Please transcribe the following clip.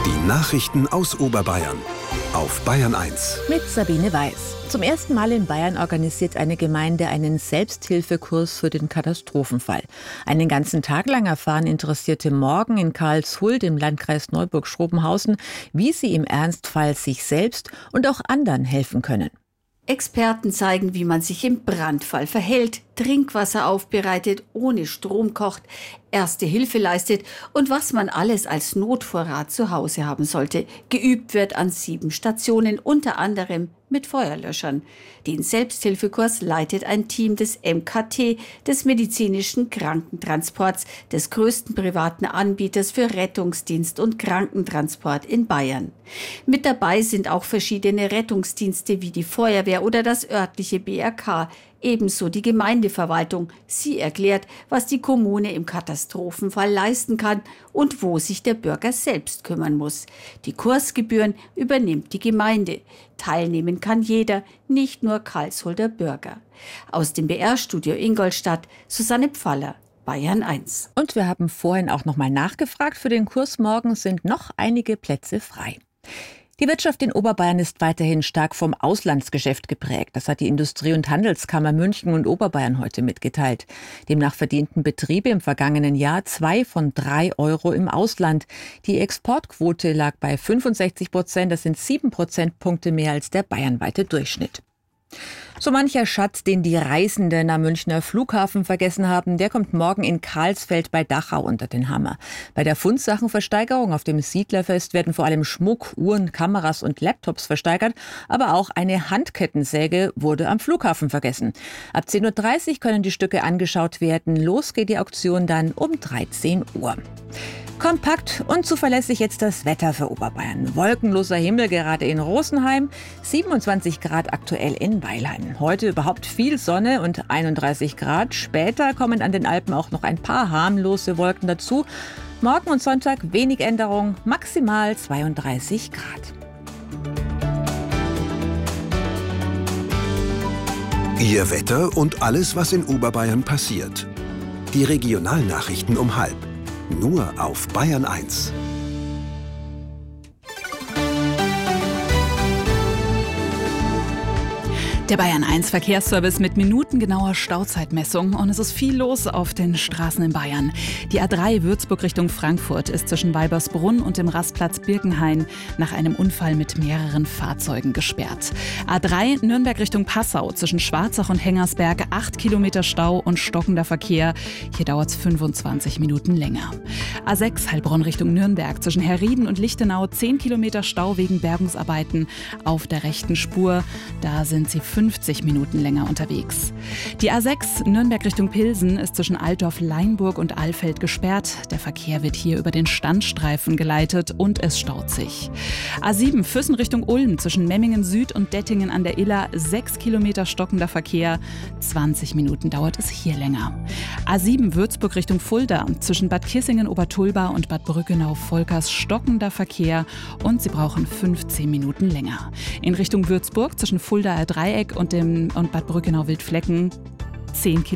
Die Nachrichten aus Oberbayern auf Bayern 1. Mit Sabine Weiß. Zum ersten Mal in Bayern organisiert eine Gemeinde einen Selbsthilfekurs für den Katastrophenfall. Einen ganzen Tag lang erfahren Interessierte morgen in Karlshult im Landkreis Neuburg-Schrobenhausen, wie sie im Ernstfall sich selbst und auch anderen helfen können. Experten zeigen, wie man sich im Brandfall verhält, Trinkwasser aufbereitet, ohne Strom kocht, Erste Hilfe leistet und was man alles als Notvorrat zu Hause haben sollte. Geübt wird an 7 Stationen, unter anderem mit Feuerlöschern. Den Selbsthilfekurs leitet ein Team des MKT, des medizinischen Krankentransports, des größten privaten Anbieters für Rettungsdienst und Krankentransport in Bayern. Mit dabei sind auch verschiedene Rettungsdienste wie die Feuerwehr oder das örtliche BRK, ebenso die Gemeindeverwaltung. Sie erklärt, was die Kommune im Katastrophenfall leisten kann und wo sich der Bürger selbst kümmern muss. Die Kursgebühren übernimmt die Gemeinde. Teilnehmen kann jeder, nicht nur Karlshulter Bürger. Aus dem BR-Studio Ingolstadt, Susanne Pfaller, Bayern 1. Und wir haben vorhin auch noch mal nachgefragt. Für den Kurs morgen sind noch einige Plätze frei. Die Wirtschaft in Oberbayern ist weiterhin stark vom Auslandsgeschäft geprägt. Das hat die Industrie- und Handelskammer München und Oberbayern heute mitgeteilt. Demnach verdienten Betriebe im vergangenen Jahr 2 von 3 Euro im Ausland. Die Exportquote lag bei 65%. Das sind 7 Prozentpunkte mehr als der bayernweite Durchschnitt. So mancher Schatz, den die Reisenden am Münchner Flughafen vergessen haben, der kommt morgen in Karlsfeld bei Dachau unter den Hammer. Bei der Fundsachenversteigerung auf dem Siedlerfest werden vor allem Schmuck, Uhren, Kameras und Laptops versteigert, aber auch eine Handkettensäge wurde am Flughafen vergessen. Ab 10:30 Uhr können die Stücke angeschaut werden. Los geht die Auktion dann um 13 Uhr. Kompakt und zuverlässig jetzt das Wetter für Oberbayern. Wolkenloser Himmel gerade in Rosenheim, 27 Grad aktuell in Weilheim. Heute überhaupt viel Sonne und 31 Grad. Später kommen an den Alpen auch noch ein paar harmlose Wolken dazu. Morgen und Sonntag wenig Änderung, maximal 32 Grad. Ihr Wetter und alles, was in Oberbayern passiert. Die Regionalnachrichten um 12:30. Nur auf Bayern 1. Der Bayern 1 Verkehrsservice mit minutengenauer Stauzeitmessung und es ist viel los auf den Straßen in Bayern. Die A3 Würzburg Richtung Frankfurt ist zwischen Weibersbrunn und dem Rastplatz Birkenhain nach einem Unfall mit mehreren Fahrzeugen gesperrt. A3 Nürnberg Richtung Passau zwischen Schwarzach und Hengersberg 8 Kilometer Stau und stockender Verkehr. Hier dauert es 25 Minuten länger. A6 Heilbronn Richtung Nürnberg zwischen Herrieden und Lichtenau 10 Kilometer Stau wegen Bergungsarbeiten auf der rechten Spur. Da sind sie 50 Minuten länger unterwegs. Die A6 Nürnberg Richtung Pilsen ist zwischen Altdorf, Leinburg und Alfeld gesperrt. Der Verkehr wird hier über den Standstreifen geleitet und es staut sich. A7 Füssen Richtung Ulm zwischen Memmingen Süd und Dettingen an der Iller 6 Kilometer stockender Verkehr. 20 Minuten dauert es hier länger. A7 Würzburg Richtung Fulda zwischen Bad Kissingen-Obertulba und Bad Brückenau-Volkers stockender Verkehr und Sie brauchen 15 Minuten länger. In Richtung Würzburg zwischen Fuldaer Dreieck und Bad Brückenau-Wildflecken 10 Kilometer